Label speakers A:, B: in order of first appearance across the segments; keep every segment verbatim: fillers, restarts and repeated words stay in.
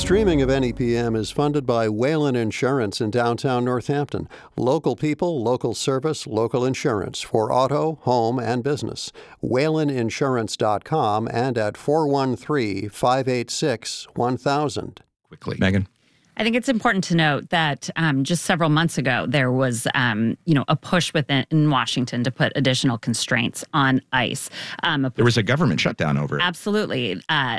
A: Streaming of N E P M is funded by Whalen Insurance in downtown Northampton. Local people, local service, local insurance for auto, home, and business. Whalen Insurance dot com and at four one three, five eight six, one thousand.
B: Quickly. Megan?
C: I think it's important to note that um, just several months ago, there was, um, you know, a push within in Washington to put additional constraints on ICE. Um,
B: there was a government shutdown over it.
C: Absolutely. Uh,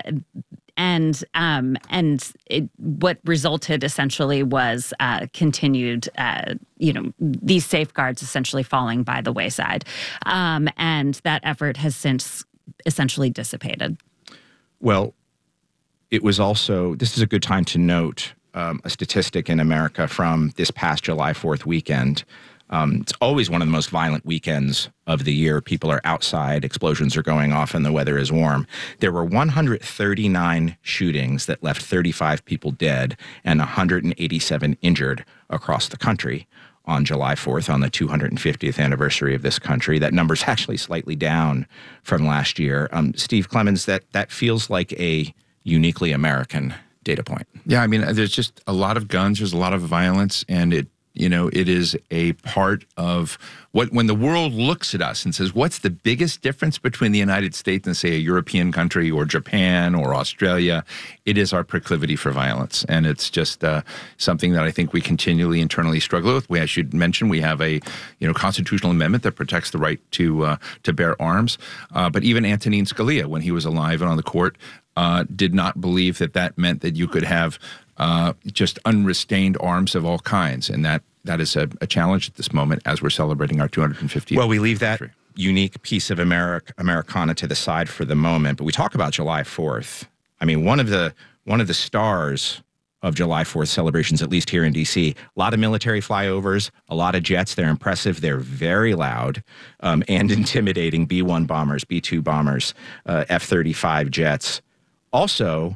C: and um, and it, what resulted essentially was uh, continued, uh, you know, these safeguards essentially falling by the wayside. Um, and that effort has since essentially dissipated.
B: Well, it was also, this is a good time to note Um, a statistic in America from this past July fourth weekend. Um, it's always one of the most violent weekends of the year. People are outside, explosions are going off, and the weather is warm. There were one hundred thirty-nine shootings that left thirty-five people dead and one hundred eighty-seven injured across the country on July fourth, on the two hundred fiftieth anniversary of this country. That number's actually slightly down from last year. Um, Steve Clemons, that, that feels like a uniquely American data point.
D: Yeah, I mean, there's just a lot of guns, there's a lot of violence, and it, you know, it is a part of what, when the world looks at us and says, what's the biggest difference between the United States and, say, a European country or Japan or Australia? It is our proclivity for violence. And it's just uh, something that I think we continually internally struggle with. We, I should mention, we have a, you know, constitutional amendment that protects the right to, uh, to bear arms. Uh, but even Antonin Scalia, when he was alive and on the court, Uh, did not believe that that meant that you could have uh, just unrestrained arms of all kinds. And that that is a, a challenge at this moment as we're celebrating our two hundred fiftieth
B: Well, we leave that
D: anniversary.
B: Unique piece of America, Americana to the side for the moment, but we talk about July fourth. I mean, one of the one of the stars of July fourth celebrations, at least here in D C, a lot of military flyovers, a lot of jets. They're impressive. They're very loud um, and intimidating. B one bombers, B two bombers, uh, F thirty-five jets. Also,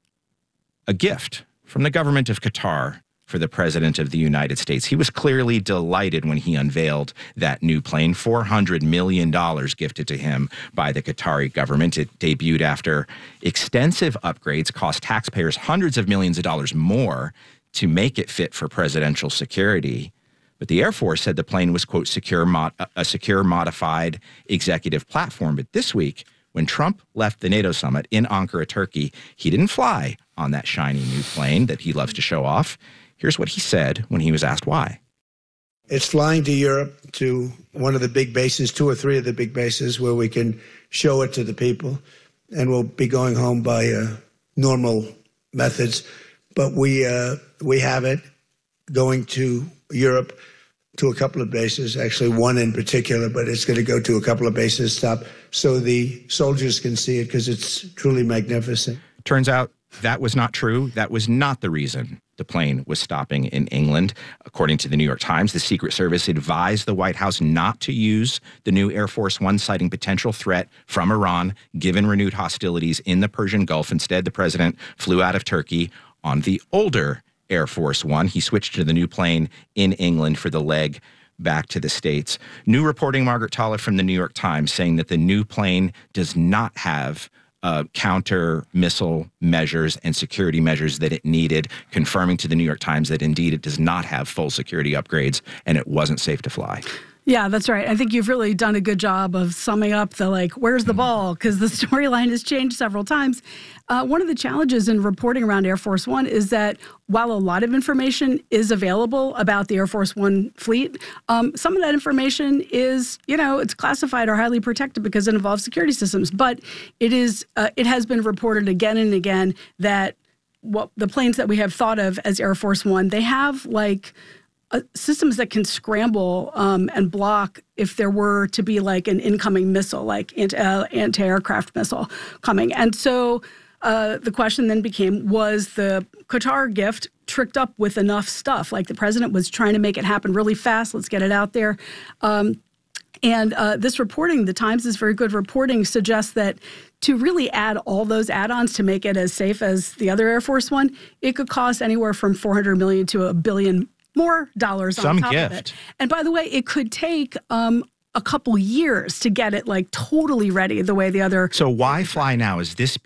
B: a gift from the government of Qatar for the President of the United States. He was clearly delighted when he unveiled that new plane, four hundred million dollars gifted to him by the Qatari government. It debuted after extensive upgrades, cost taxpayers hundreds of millions of dollars more to make it fit for presidential security. But the Air Force said the plane was, quote, secure mod- a secure modified executive platform. But this week, when Trump left the NATO summit in Ankara, Turkey, he didn't fly on that shiny new plane that he loves to show off. Here's what he said when he was asked why.
E: It's flying to Europe, to one of the big bases, two or three of the big bases, where we can show it to the people. And we'll be going home by uh, normal methods. But we, uh, we have it going to Europe, to a couple of bases, actually one in particular, but it's going to go to a couple of bases, stop, so the soldiers can see it, because it's truly magnificent.
B: Turns out that was not true. That was not the reason the plane was stopping in England. According to the New York Times, the Secret Service advised the White House not to use the new Air Force One, citing potential threat from Iran, given renewed hostilities in the Persian Gulf. Instead, the president flew out of Turkey on the older Air Force One. He switched to the new plane in England for the leg back to the States. New reporting, Margaret Toller from the New York Times, saying that the new plane does not have uh, counter missile measures and security measures that it needed, confirming to the New York Times that indeed it does not have full security upgrades and it wasn't safe to fly.
F: Yeah, that's right. I think you've really done a good job of summing up the, like, where's the ball? Because the storyline has changed several times. Uh, one of the challenges in reporting around Air Force One is that while a lot of information is available about the Air Force One fleet, um, some of that information is, you know, it's classified or highly protected because it involves security systems. But it is, uh, it has been reported again and again that what the planes that we have thought of as Air Force One, they have, like, Uh, systems that can scramble um, and block if there were to be like an incoming missile, like anti, uh, anti-aircraft missile coming. And so uh, the question then became, was the Qatar gift tricked up with enough stuff? Like the president was trying to make it happen really fast. Let's get it out there. Um, and uh, this reporting, the Times is very good reporting, suggests that to really add all those add-ons to make it as safe as the other Air Force One, it could cost anywhere from four hundred million dollars to a billion more dollars
B: Some
F: on top
B: gift.
F: of it. And by the way, it could take um, a couple years to get it like totally ready the way the other.
B: So why fly now? Is this